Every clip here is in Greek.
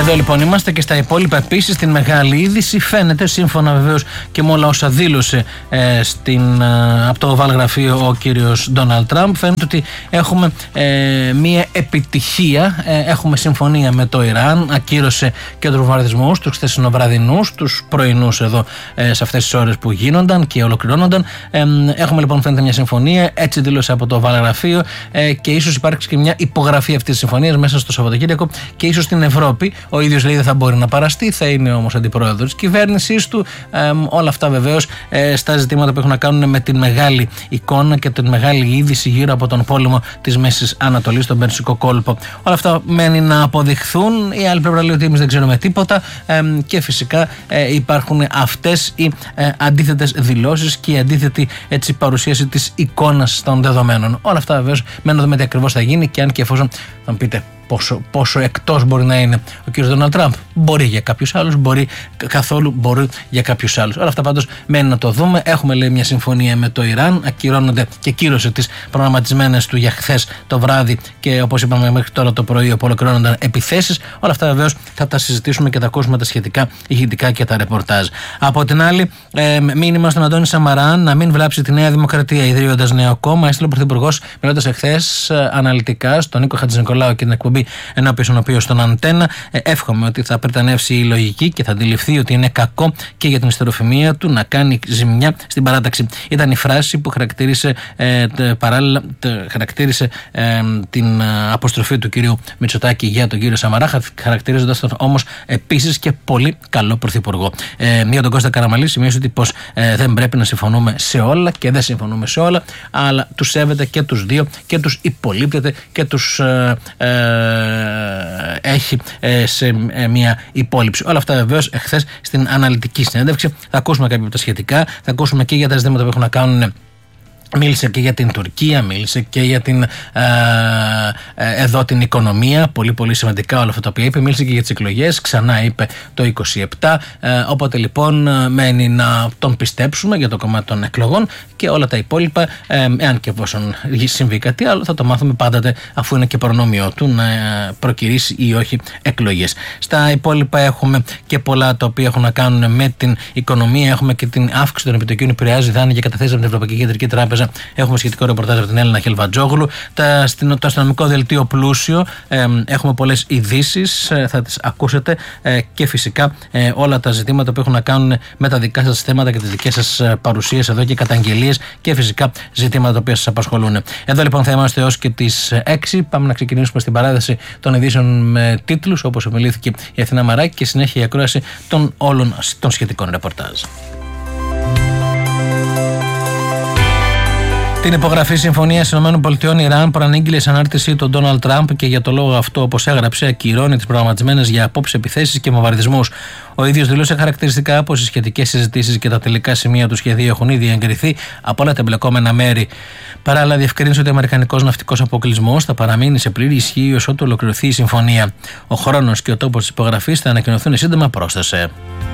Εδώ λοιπόν είμαστε και στα υπόλοιπα. Επίσης, την μεγάλη είδηση φαίνεται, σύμφωνα βεβαίως και με όλα όσα δήλωσε από το Oval γραφείο ο κύριος Ντόναλντ Τραμπ, φαίνεται ότι έχουμε μία επιτυχία. Έχουμε συμφωνία με το Ιράν, ακύρωσε και τους βομβαρδισμούς, τους χθεσινοβραδινούς, τους πρωινούς εδώ σε αυτές τις ώρες που γίνονταν και ολοκληρώνονταν. Έχουμε λοιπόν, φαίνεται, μια συμφωνία, έτσι δήλωσε από το Oval γραφείο, και ίσως υπάρξει και μια υπογραφή αυτής της συμφωνίας μέσα στο Σαββατοκύριακο και ίσως στην Ευρώπη. Ο ίδιος λέει δεν θα μπορεί να παραστεί, θα είναι όμως αντιπρόεδρος της κυβέρνησής του. Όλα αυτά βεβαίως στα ζητήματα που έχουν να κάνουν με την μεγάλη εικόνα και την μεγάλη είδηση γύρω από τον πόλεμο της Μέσης Ανατολής, στον Περσικό κόλπο. Όλα αυτά μένει να αποδειχθούν. Η άλλη πλευρά λέει ότι εμείς δεν ξέρουμε τίποτα, και φυσικά υπάρχουν αυτές οι αντίθετες δηλώσεις και η αντίθετη παρουσίαση της εικόνας των δεδομένων. Όλα αυτά βεβαίως μένουν να δούμε τι ακριβώς θα γίνει, και αν και εφόσον θα μου πείτε πόσο εκτός μπορεί να είναι ο κ. Ντόναλντ Τραμπ. Μπορεί για κάποιους άλλους, μπορεί καθόλου, μπορεί για κάποιους άλλους. Όλα αυτά πάντως μένει να το δούμε. Έχουμε, λέει, μια συμφωνία με το Ιράν. Ακυρώνονται και κύρωσε τις προγραμματισμένες του για χθες το βράδυ και, όπως είπαμε, μέχρι τώρα το πρωί, όπου ολοκληρώνονταν επιθέσεις. Όλα αυτά βεβαίως θα τα συζητήσουμε και θα ακούσουμε τα σχετικά ηχητικά και τα ρεπορτάζ. Από την άλλη, μήνυμα στον Αντώνη Σαμαρά να μην βλάψει τη Νέα Δημοκρατία ιδρύοντας νέο κόμμα. Έστειλε ο Πρωθυπουργός, μιλώντας εχθές αναλυτικά στον Νίκο Χατζηνικολάου και την εκπομπή ενώπιον των οποίων στον Αντένα. Εύχομαι ότι θα πρετανεύσει η λογική και θα αντιληφθεί ότι είναι κακό και για την ιστεροφημία του να κάνει ζημιά στην παράταξη. Ήταν η φράση που χαρακτήρισε την αποστροφή του κυρίου Μητσοτάκη για τον κύριο Σαμαρά, χαρακτηρίζοντας τον όμως επίσης και πολύ καλό πρωθυπουργό. Για τον Κώστα Καραμαλή σημείωσε ότι πως δεν πρέπει να συμφωνούμε σε όλα, και δεν συμφωνούμε σε όλα, αλλά τους σέβεται και τους δύο και τους υπολείπτεται και τους έχει σε μια υπόλοιψη. Όλα αυτά βεβαίως εχθές στην αναλυτική συνέντευξη. Θα ακούσουμε κάποια από τα σχετικά, θα ακούσουμε και για τα ζητήματα που έχουν να κάνουν. Μίλησε και για την Τουρκία, μίλησε και για εδώ την οικονομία, πολύ πολύ σημαντικά όλα αυτά τα οποία είπε. Μίλησε και για τις εκλογές, ξανά είπε το 27, οπότε λοιπόν μένει να τον πιστέψουμε για το κομμάτι των εκλογών, και όλα τα υπόλοιπα, εάν και εφόσον συμβεί κάτι άλλο, θα το μάθουμε πάντοτε, αφού είναι και προνόμιο του να προκυρήσει ή όχι εκλογές. Στα υπόλοιπα έχουμε και πολλά τα οποία έχουν να κάνουν με την οικονομία. Έχουμε και την αύξηση των επιτοκίων, επηρεάζει δάνεια και καταθέσεις από την Ευρωπαϊκή Κεντρική Τράπεζα. Έχουμε σχετικό ρεπορτάζ από την Έλληνα Χελβατζόγλου. Το αστυνομικό δελτίο Πλούσιο. Έχουμε πολλές ειδήσεις, θα τις ακούσετε, και φυσικά όλα τα ζητήματα που έχουν να κάνουν με τα δικά σας θέματα και τις δικές σας παρουσίες εδώ και καταγγελίες, και φυσικά ζητήματα τα οποία σας απασχολούν. Εδώ λοιπόν θα είμαστε έως και τις 6. Πάμε να ξεκινήσουμε στην παράδοση των ειδήσεων με τίτλους, όπως ομιλήθηκε η Αθηνά Μαράκη, και συνέχεια η ακρόαση των όλων των σχετικών ρεπορτάζ. Την υπογραφή συμφωνίας ΗΠΑ-Ιράν προανήγγειλε σε ανάρτηση τον Ντόναλντ Τραμπ, και για το λόγο αυτό, όπως έγραψε, ακυρώνει τις προγραμματισμένες για απόψε επιθέσεις και βομβαρδισμούς. Ο ίδιος δηλώσε χαρακτηριστικά πως οι σχετικές συζητήσεις και τα τελικά σημεία του σχεδίου έχουν ήδη εγκριθεί από όλα τα εμπλεκόμενα μέρη. Παράλληλα, διευκρίνησε ότι ο αμερικανικός ναυτικός αποκλεισμός θα παραμείνει σε πλήρη ισχύ ως ότου ολοκληρωθεί η συμφωνία. Ο χρόνος και ο τόπος της υπογραφής θα ανακοινωθούν σύντομα, πρόσθεσε.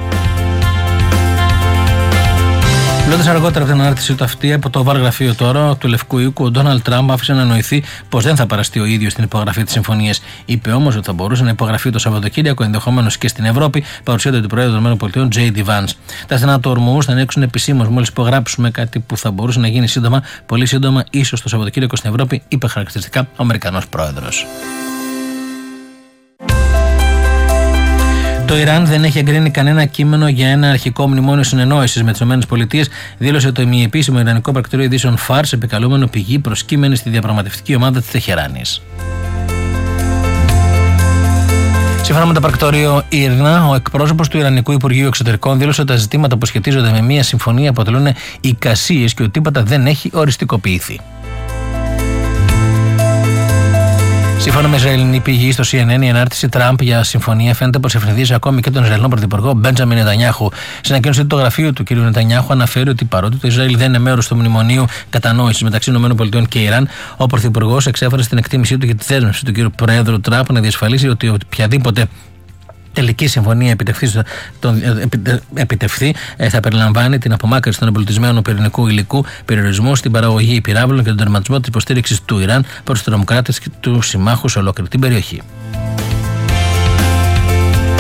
Μιλώντας αργότερα από την ανάρτησή του αυτή από το Oval γραφείο τώρα του Λευκού Οίκου, ο Ντόναλντ Τραμπ άφησε να εννοηθεί πως δεν θα παραστεί ο ίδιος στην υπογραφή της συμφωνίας. Είπε όμως ότι θα μπορούσε να υπογραφεί το Σαββατοκύριακο, ενδεχομένως και στην Ευρώπη, παρουσία του Προέδρου των ΗΠΑ, J.D. Vance. Τα στενά του ορμού θα ανοίξουν επισήμως μόλις υπογράψουμε, κάτι που θα μπορούσε να γίνει σύντομα, πολύ σύντομα, ίσως το Σαββατοκύριακο στην Ευρώπη, είπε χαρακτηριστικά ο Αμερικανός Πρόεδρος. Το Ιράν δεν έχει εγκρίνει κανένα κείμενο για ένα αρχικό μνημόνιο συνεννόησης με τις ΗΠΑ, δήλωσε το ημιεπίσημο Ιρανικό πρακτορείο ειδήσεων Φάρς, επικαλούμενο πηγή προσκύμενη στη διαπραγματευτική ομάδα της Τεχεράνης. Σύμφωνα με το πρακτορείο Ήρνα, ο εκπρόσωπος του Ιρανικού Υπουργείου Εξωτερικών δήλωσε ότι τα ζητήματα που σχετίζονται με μια συμφωνία αποτελούν εικασίες και ότι τίποτα δεν έχει οριστικοποιηθεί. Σύμφωνα με Ισραηλινή πηγή στο CNN, η ανάρτηση Τραμπ για συμφωνία φαίνεται πως ευνηδίζει ακόμη και τον Ισραηλινό Πρωθυπουργό Μπέντζαμιν Νετανιάχου. Στην ανακοίνωση του το γραφείο του κ. Νετανιάχου αναφέρει ότι παρότι το Ισραήλ δεν είναι μέρος του μνημονίου κατανόησης μεταξύ ΗΠΑ και Ιράν, ο Πρωθυπουργός εξέφρασε την εκτίμησή του για τη δέσμευση του κ. Προέδρου Τραμπ να διασφαλίσει ότι οποιαδήποτε τελική συμφωνία επιτευχθεί θα περιλαμβάνει την απομάκρυνση των εμπλουτισμένου πυρηνικού υλικού, περιορισμό στην παραγωγή πυράβλων και τον τερματισμό της υποστήριξης του Ιράν προς τους τρομοκράτες και τους συμμάχους σε ολόκληρη την περιοχή.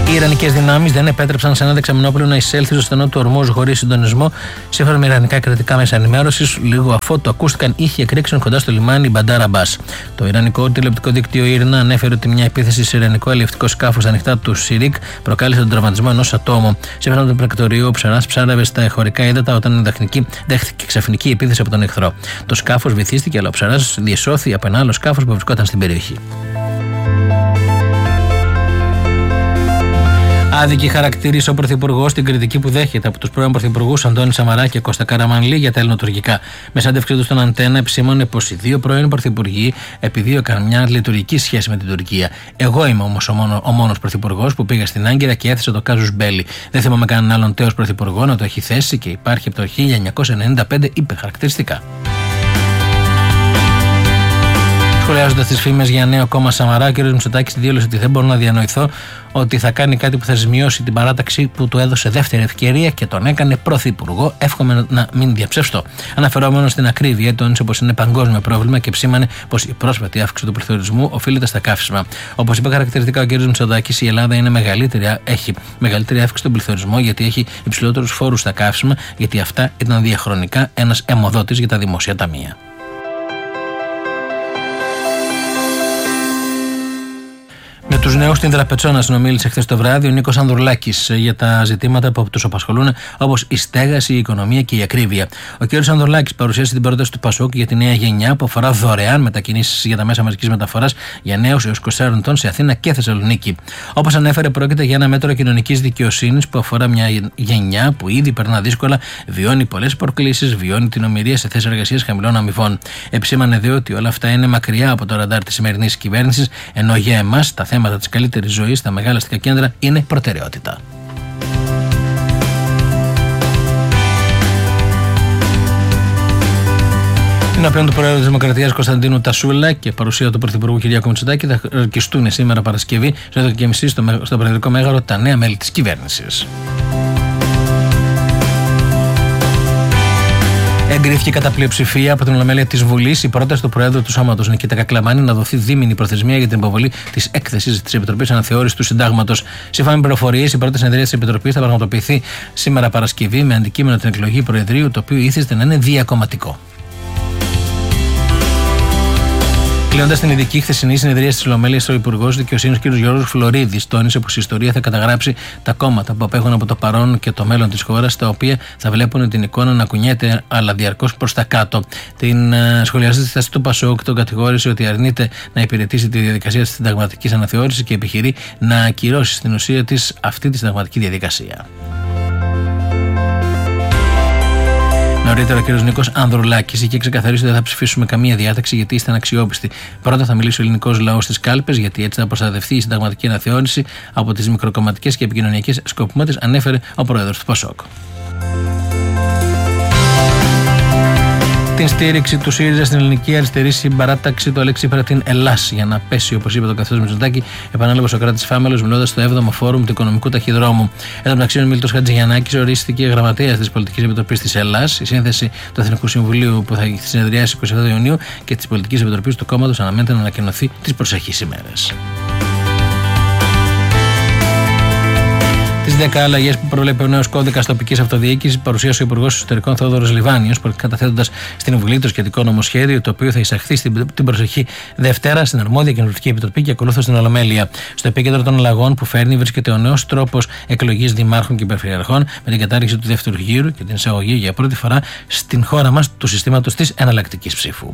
Οι Ιρανικές δυνάμεις δεν επέτρεψαν σε ένα δεξαμενόπλαιο να εισέλθει στο στενό του Ορμούζ χωρίς συντονισμό, σύμφωνα με ιρανικά κρατικά μέσα ενημέρωσης, λίγο αφότου ακούστηκαν ήχοι εκρήξεων κοντά στο λιμάνι Μπαντάρ Αμπάς. Το ιρανικό τηλεοπτικό δίκτυο Ήρνα ανέφερε ότι μια επίθεση σε ιρανικό αλλιευτικό σκάφος στα ανοιχτά του Σιρίκ προκάλεσε τον τραυματισμό ενός ατόμου. Σύμφωνα με το πρακτορείο, ο ψαράς ψάρευε στα εχωρικά ύδατα όταν δέχτηκε ξαφνική επίθεση από τον εχθρό. Το σκάφος βυθίστηκε, αλλά ο ψαράς διεσώθη από ένα άλλο σκάφος που βρισκόταν στην περιοχή. Άδικη χαρακτήρισε ο Πρωθυπουργός την κριτική που δέχεται από τους πρώην Πρωθυπουργούς Αντώνη Σαμαρά και Κώστα Καραμανλή για τα ελληνοτουρκικά. Με συνέντευξή του στον Αντένα επισήμωνε πως οι δύο πρώην Πρωθυπουργοί επιδίωκαν μια λειτουργική σχέση με την Τουρκία. Εγώ είμαι όμως ο μόνος Πρωθυπουργός που πήγα στην Άγκυρα και έθεσε το κάζους μπέλι. Δεν θυμάμαι κανέναν άλλον τέος Πρωθυπουργό να το έχει θέσει και υπάρχει από το 1995, είπε χαρακτηριστικά. Σχολιάζοντας τις φήμες για νέο κόμμα Σαμαρά, ο κ. Μητσοτάκης δήλωσε ότι δεν μπορώ να διανοηθώ ότι θα κάνει κάτι που θα ζημιώσει την παράταξη που του έδωσε δεύτερη ευκαιρία και τον έκανε πρωθυπουργό. Εύχομαι να μην διαψευστώ. Αναφερόμενος στην ακρίβεια, τόνισε πως είναι παγκόσμιο πρόβλημα και ψήμανε πως η πρόσφατη αύξηση του πληθωρισμού οφείλεται στα καύσιμα. Όπως είπε χαρακτηριστικά ο κ. Μητσοτάκης, η Ελλάδα έχει μεγαλύτερη αύξηση του πληθωρισμού γιατί έχει υψηλότερους φόρους στα καύσιμα, γιατί αυτά ήταν διαχρονικά ένας αιμοδότης για τα δημόσια ταμεία. Με τους νέους στην Δραπετσόνα συνομίλησε χθες το βράδυ ο Νίκος Ανδρουλάκης για τα ζητήματα που τους απασχολούν, όπως η στέγαση, η οικονομία και η ακρίβεια. Ο κ. Ανδρουλάκης παρουσίασε την πρόταση του ΠΑΣΟΚ για τη νέα γενιά που αφορά δωρεάν μετακινήσεις για τα μέσα μαζικής μεταφοράς για νέους έως 24 ετών σε Αθήνα και Θεσσαλονίκη. Όπως ανέφερε, πρόκειται για ένα μέτρο κοινωνικής δικαιοσύνης που αφορά μια γενιά που ήδη περνά δύσκολα, βιώνει πολλές προκλήσεις, βιώνει την ομηρία σε θέσεις εργασίας χαμηλών αμοιβών. Επισήμανε δε ότι όλα αυτά είναι μακριά από το ραντάρ της σημερινής κυβέρνησης, ενώ για εμάς τα θέματα της καλύτερης ζωής στα μεγάλα αστικά κέντρα είναι προτεραιότητα. Την απέναντι του Προέδρου της Δημοκρατίας Κωνσταντίνου Τασούλα και παρουσία του Πρωθυπουργού Κυριάκου Μητσοτάκη θα ορκιστούν σήμερα Παρασκευή στο 12.30 στο Προεδρικό Μέγαρο τα νέα μέλη της κυβέρνησης. Εγκρίθηκε κατά πλειοψηφία από την Ολομέλεια της Βουλής η πρόταση του Προέδρου του Σώματος Νικήτα Κακλαμάνη να δοθεί δίμηνη προθεσμία για την υποβολή της έκθεσης της Επιτροπής Αναθεώρησης του Συντάγματος. Σύμφωνα με πληροφορίες, η πρώτη συνεδρία της Επιτροπής θα πραγματοποιηθεί σήμερα Παρασκευή με αντικείμενο την εκλογή Προεδρείου, το οποίο ήθιστε να είναι διακομματικό. Κλείνοντας την ειδική χθεσινή συνεδρία της Ολομέλειας, ο Υπουργός Δικαιοσύνης κ. Γιώργος Φλωρίδης τόνισε πως η ιστορία θα καταγράψει τα κόμματα που απέχουν από το παρόν και το μέλλον της χώρας, τα οποία θα βλέπουν την εικόνα να κουνιέται αλλά διαρκώς προς τα κάτω. Την σχολιάζεται τη θέση του ΠΑΣΟΚ, τον κατηγόρησε ότι αρνείται να υπηρετήσει τη διαδικασία της συνταγματικής αναθεώρησης και επιχειρεί να ακυρώσει στην ουσία της αυτή τη συνταγματική διαδικασία. Νωρίτερα, ο κ. Νίκος Ανδρουλάκης είχε ξεκαθαρίσει ότι δεν θα ψηφίσουμε καμία διάταξη γιατί είστε αναξιόπιστοι. Πρώτα θα μιλήσει ο ελληνικός λαός στις κάλπες, γιατί έτσι θα προστατευτεί η συνταγματική αναθεώρηση από τις μικροκομματικές και επικοινωνιακές σκοπιμότητες, ανέφερε ο πρόεδρος του ΠΑΣΟΚ. Την στήριξη του ΣΥΡΙΖΑ στην ελληνική αριστερή συμπαράταξη του Αλέξη Τσίπρα την Ελλάς για να πέσει, όπως είπε το καθεστώς Μητσοτάκη, επανέλαβε ο Σωκράτης Φάμελος μιλώντας στο 7ο Φόρουμ του Οικονομικού Ταχυδρόμου. Εν τω μεταξύ, ο Μίλτος Χατζηγιαννάκης ορίστηκε γραμματέας της Πολιτικής Επιτροπής της Ελλάς. Η σύνθεση του Εθνικού Συμβουλίου που θα συνεδριάσει 27 Ιουνίου και της Πολιτικής Επιτροπής του κόμματος αναμένεται να ανακοινωθεί τις προσεχείς ημέρες. Τις 10 αλλαγές που προβλέπει ο νέος κώδικας τοπικής αυτοδιοίκησης παρουσίασε ο Υπουργός Εσωτερικών Θεόδωρος Λιβάνιος, καταθέτοντας στην Βουλή το σχετικό νομοσχέδιο, το οποίο θα εισαχθεί την προσεχή Δευτέρα στην αρμόδια Κοινοβουλευτική Επιτροπή και ακολούθως στην Ολομέλεια. Στο επίκεντρο των αλλαγών που φέρνει βρίσκεται ο νέος τρόπος εκλογής δημάρχων και περιφερειαρχών, με την κατάργηση του δεύτερου γύρου και την εισαγωγή για πρώτη φορά στην χώρα μας του συστήματος της εναλλακτικής ψήφου.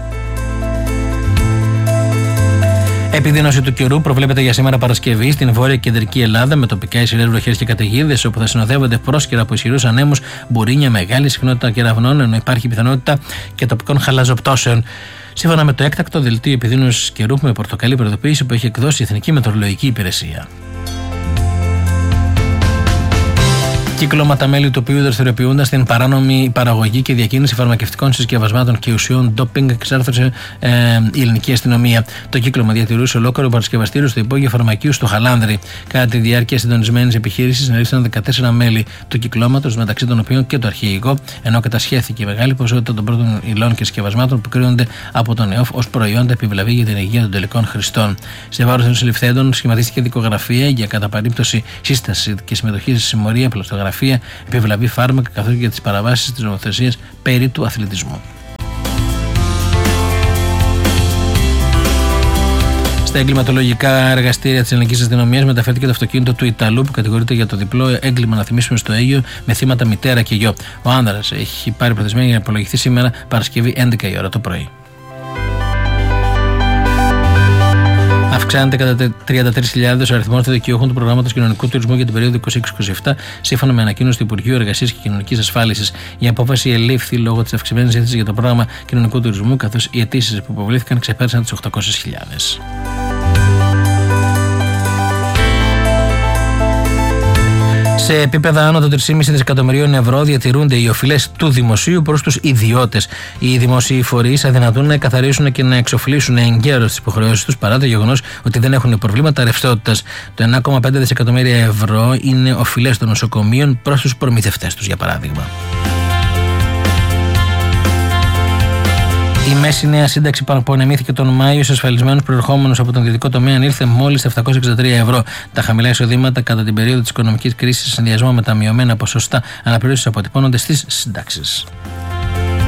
Επιδείνωση του καιρού προβλέπεται για σήμερα Παρασκευή στην βόρεια και κεντρική Ελλάδα, με τοπικά ισχυρές βροχές και καταιγίδες, όπου θα συνοδεύονται πρόσκαιρα από ισχυρούς ανέμους, μπουρίνια, μεγάλη συχνότητα κεραυνών, ενώ υπάρχει πιθανότητα και τοπικών χαλαζοπτώσεων. Σύμφωνα με το έκτακτο δελτίο επιδείνωσης καιρού με πορτοκαλί προειδοποίηση που έχει εκδώσει η Εθνική Μετεωρολογική Υπηρεσία. κύκλωμα τα μέλη του οποίου δραστηριοποιούνταν στην παράνομη παραγωγή και διακίνηση φαρμακευτικών συσκευασμάτων και ουσιών ντόπινγκ, εξάρθρωσε η ελληνική αστυνομία. Το κύκλωμα διατηρούσε ολόκληρο παρασκευαστήριο στο υπόγειο φαρμακείου στο Χαλάνδρη. Κατά τη διάρκεια συντονισμένης επιχείρησης συνελήφθησαν 14 μέλη του κυκλώματος, μεταξύ των οποίων και το αρχηγικό, ενώ κατασχέθηκε η μεγάλη ποσότητα των πρώτων υλών και συσκευασμάτων που κρίνονται από τον ΕΟΦ ως προϊόντα επιβλαβή για την υγεία των τελικών χρηστών. Σε βάρος των συλληφθέντων σχηματίστηκε δικογραφία για κατά περίπτωση σύσταση και συμμετοχή σε συμμορία, πλαστογραφία, επιβλαβή φάρμακα καθώς και για τις παραβάσεις της νομοθεσίας περί του αθλητισμού. Στα εγκληματολογικά εργαστήρια της ελληνικής αστυνομίας μεταφέρθηκε το αυτοκίνητο του Ιταλού που κατηγορείται για το διπλό έγκλημα να θυμίσουμε στο Αίγυο με θύματα μητέρα και γιο. Ο άνδρας έχει πάρει προθεσμία για να απολογηθεί σήμερα Παρασκευή 11 η ώρα το πρωί. Αυξάνεται κατά 33.000 ο αριθμός των δικαιούχων του προγράμματος κοινωνικού τουρισμού για την περίοδο 2027, σύμφωνα με ανακοίνωση του Υπουργείου Εργασίας και Κοινωνικής Ασφάλισης. Η απόφαση ελήφθη λόγω της αυξημένης ζήτησης για το πρόγραμμα κοινωνικού τουρισμού, καθώς οι αιτήσεις που υποβλήθηκαν ξεπέρασαν τις 800.000. Σε επίπεδα άνω των 3,5 δισεκατομμυρίων ευρώ διατηρούνται οι οφειλές του δημοσίου προς τους ιδιώτες. Οι δημόσιοι φορείς αδυνατούν να καθαρίσουν και να εξοφλήσουν εγκαίρως τις υποχρεώσεις τους παρά το γεγονός ότι δεν έχουν προβλήματα ρευστότητας. Το 1,5 δισεκατομμύρια ευρώ είναι οφειλές των νοσοκομείων προς τους προμηθευτές τους, για παράδειγμα. Η μέση νέα σύνταξη που απονεμήθηκε τον Μάιο σε ασφαλισμένους προερχόμενους από τον ιδιωτικό τομέα ανήλθε μόλις 763 ευρώ. Τα χαμηλά εισοδήματα κατά την περίοδο της οικονομικής κρίσης, σε συνδυασμό με τα μειωμένα ποσοστά αναπλήρωσης, αποτυπώνονται στις συντάξεις.